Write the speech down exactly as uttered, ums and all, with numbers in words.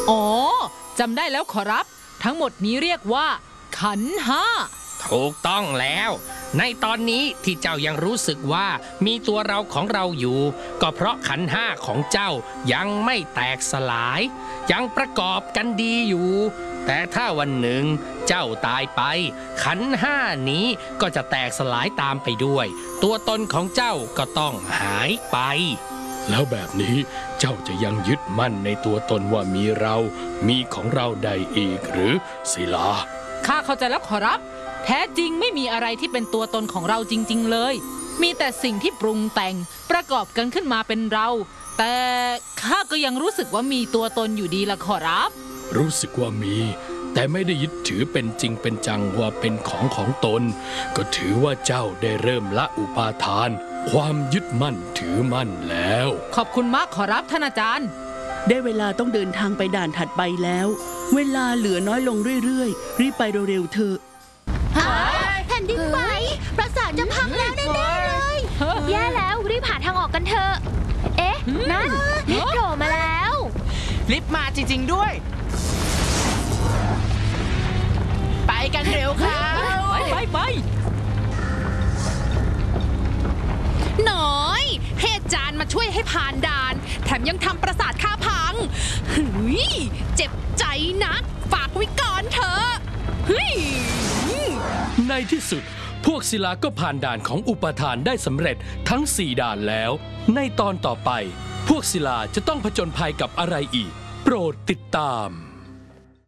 อ๋อจำได้แล้วขอรับทั้งหมดนี้เรียกว่าขันธ์ห้าถูกต้องแล้วในตอนนี้ที่เจ้ายังรู้สึกว่ามีตัวเราของเราอยู่ก็เพราะขันธ์ห้าของเจ้ายังไม่แตกสลายยังประกอบกันดีอยู่แต่ถ้าวันหนึ่งเจ้าตายไปขันธ์ห้านี้ก็จะแตกสลายตามไปด้วยตัวตนของเจ้าก็ต้องหายไปแล้วแบบนี้เจ้าจะยังยึดมั่นในตัวตนว่ามีเรามีของเราใดอีกหรือศิลาข้าเข้าใจแล้วขอรับแท้จริงไม่มีอะไรที่เป็นตัวตนของเราจริงๆเลยมีแต่สิ่งที่ปรุงแต่งประกอบกันขึ้นมาเป็นเราแต่ข้าก็ยังรู้สึกว่ามีตัวตนอยู่ดีละขอรับรู้สึกว่ามีแต่ไม่ได้ยึดถือเป็นจริงเป็นจังว่าเป็นของของตนก็ถือว่าเจ้าได้เริ่มละอุปาทานความยึดมั่นถือมั่นแล้วขอบคุณมากขอรับท่านอาจารย์ได้เวลาต้องเดินทางไปด่านถัดไปแล้วเวลาเหลือน้อยลงเรื่อยๆรีบไปเร็วๆเถอะแผ่นดินไหวปราสาทจะพังแล้วแน่ๆเลยแย่แล้วรีบหาทางออกกันเถอะเอ๊ะนั่นลิฟต์โผล่มาแล้วลิฟต์มาจริงๆด้วยไปกันเร็วค่ะไปไปไปหน่อยให้อาจารย์มาช่วยให้ผ่านด่านแถมยังทำปราสาทข้าพังเฮ้ยเจ็บใจนะฝากไว้ก่อนเถอะเฮ้ยในที่สุดพวกศิลาก็ผ่านด่านของอุปทานได้สำเร็จทั้งสี่ด่านแล้วในตอนต่อไปพวกศิลาจะต้องผจญภัยกับอะไรอีกโปรดติดตาม